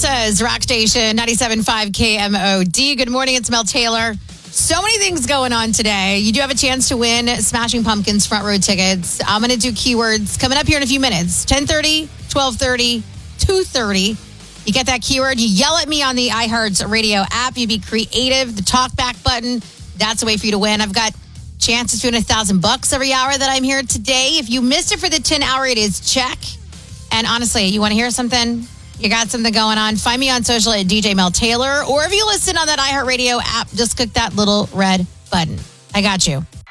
Tulsa's Rock Station, 97.5 KMOD. Good morning, it's Mel Taylor. So many things going on today. You do have a chance to win Smashing Pumpkins front row tickets. I'm going to do keywords coming up here in a few minutes. 10:30, 12:30, 2:30. You get that keyword, you yell at me on the iHeart Radio app. You be creative. The talk back button, that's a way for you to win. I've got chances to win $1,000 every hour that I'm here today. If you missed it for the 10 hour, it is check. And honestly, you want to hear something? You got something going on? Find me on social at DJ Mel Taylor. Or if you listen on that iHeartRadio app, just click that little red button. I got you.